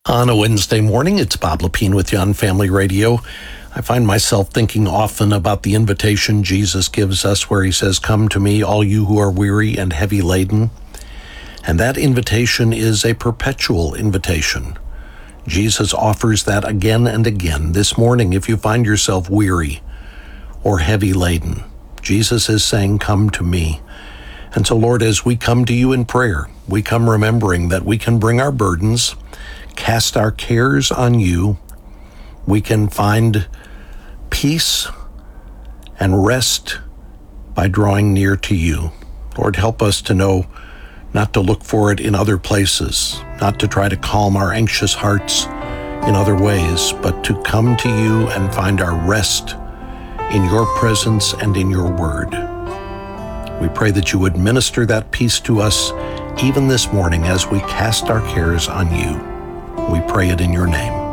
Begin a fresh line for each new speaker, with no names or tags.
On a Wednesday morning, it's Bob Lepine with you on Family Radio. I find myself thinking often about the invitation Jesus gives us where he says, "Come to me, all you who are weary and heavy laden." And that invitation is a perpetual invitation. Jesus offers that again and again. This morning, if you find yourself weary or heavy laden, Jesus is saying, "Come to me." And so, Lord, as we come to you in prayer, we come remembering that we can bring our burdens, cast our cares on you. We can find peace and rest by drawing near to you. Lord, help us to know not to look for it in other places, not to try to calm our anxious hearts in other ways, but to come to you and find our rest in your presence and in your word. We pray that you would minister that peace to us even this morning as we cast our cares on you. We pray it in your name.